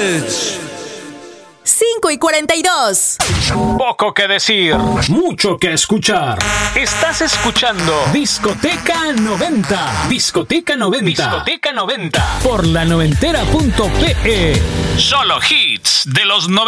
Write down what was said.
5:42. Poco que decir, mucho que escuchar. Estás escuchando Discoteca 90. Discoteca 90. Discoteca 90. Por la noventera.pe. Solo hits de los 90.